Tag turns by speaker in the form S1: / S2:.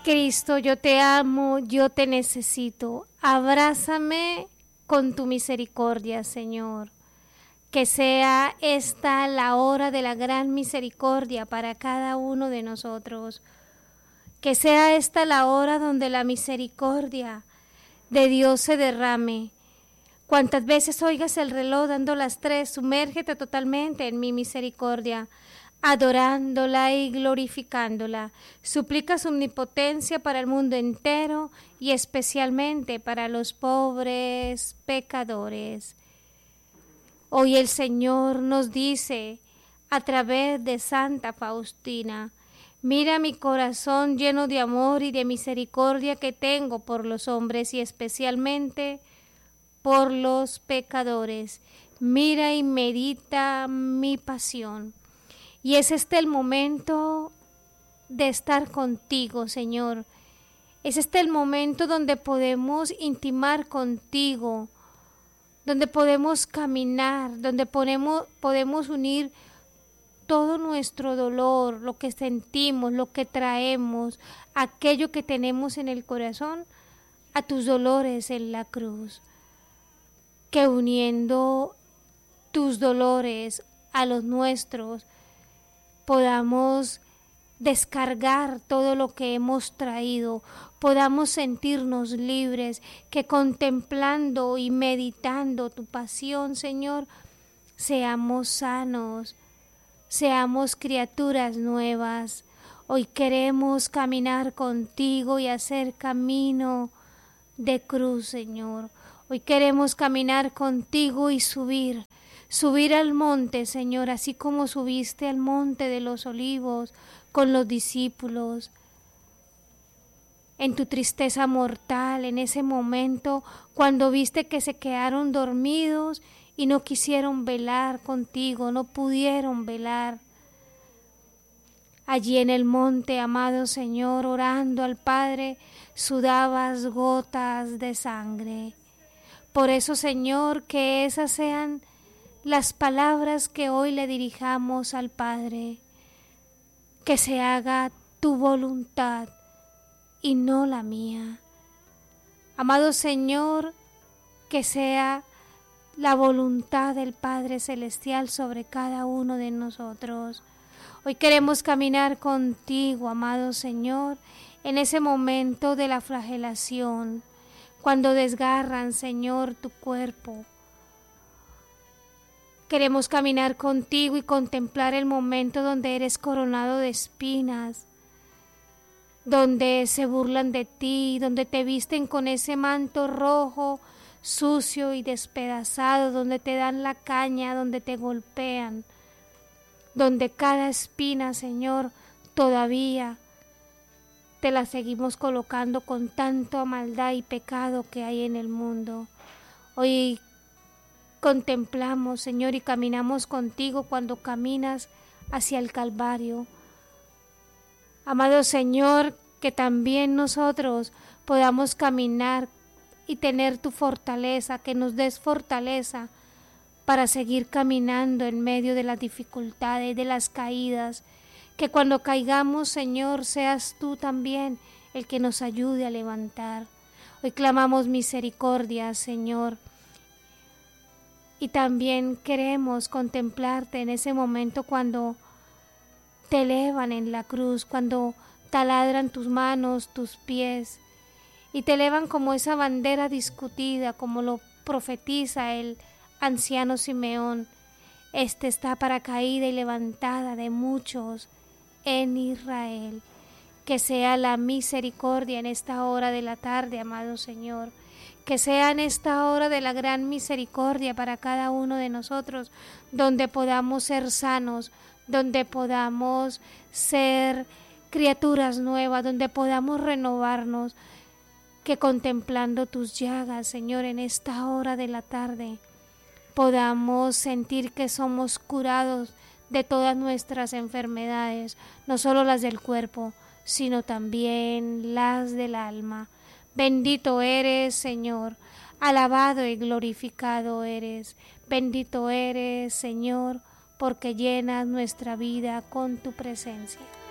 S1: Cristo, yo te amo, yo te necesito. Abrázame con tu misericordia, Señor. Que sea esta la hora de la gran misericordia para cada uno de nosotros. Que sea esta la hora donde la misericordia de Dios se derrame. Cuantas veces oigas el reloj dando las 3, sumérgete totalmente en mi misericordia, adorándola y glorificándola. Suplica su omnipotencia para el mundo entero y especialmente para los pobres pecadores. Hoy el Señor nos dice a través de Santa Faustina: mira mi corazón lleno de amor y de misericordia que tengo por los hombres y especialmente por los pecadores. Mira y medita mi pasión. Y es este el momento de estar contigo, Señor. Es este el momento donde podemos intimar contigo, donde podemos caminar, donde podemos unir todo nuestro dolor, lo que sentimos, lo que traemos, aquello que tenemos en el corazón, a tus dolores en la cruz. Que uniendo tus dolores a los nuestros, podamos descargar todo lo que hemos traído, podamos sentirnos libres, que contemplando y meditando tu pasión, Señor, seamos sanos, seamos criaturas nuevas. Hoy queremos caminar contigo y hacer camino de cruz, Señor. Hoy queremos caminar contigo y subir al monte, Señor, así como subiste al monte de los olivos con los discípulos. En tu tristeza mortal, en ese momento cuando viste que se quedaron dormidos y no quisieron velar contigo, no pudieron velar. Allí en el monte, amado Señor, orando al Padre, sudabas gotas de sangre. Por eso, Señor, que esas sean las palabras que hoy le dirijamos al Padre. Que se haga tu voluntad y no la mía. Amado Señor, que sea la voluntad del Padre Celestial sobre cada uno de nosotros. Hoy queremos caminar contigo, amado Señor, en ese momento de la flagelación, cuando desgarran, Señor, tu cuerpo. Queremos caminar contigo y contemplar el momento donde eres coronado de espinas, donde se burlan de ti, donde te visten con ese manto rojo, sucio y despedazado, donde te dan la caña, donde te golpean, donde cada espina, Señor, todavía te la seguimos colocando con tanta maldad y pecado que hay en el mundo. Hoy contemplamos, Señor, y caminamos contigo cuando caminas hacia el Calvario. Amado Señor, que también nosotros podamos caminar y tener tu fortaleza, que nos des fortaleza para seguir caminando en medio de las dificultades, de las caídas, que cuando caigamos, Señor, seas tú también el que nos ayude a levantar. Hoy clamamos misericordia, Señor, y también queremos contemplarte en ese momento cuando te elevan en la cruz, cuando taladran tus manos, tus pies, y te elevan como esa bandera discutida, como lo profetiza el anciano Simeón. Este está para caída y levantada de muchos en Israel. Que sea la misericordia en esta hora de la tarde, amado Señor. Que sea en esta hora de la gran misericordia para cada uno de nosotros, donde podamos ser sanos, donde podamos ser criaturas nuevas, donde podamos renovarnos. Que contemplando tus llagas, Señor, en esta hora de la tarde, podamos sentir que somos curados de todas nuestras enfermedades, no solo las del cuerpo, sino también las del alma. Bendito eres, Señor, alabado y glorificado eres. Bendito eres, Señor, porque llenas nuestra vida con tu presencia.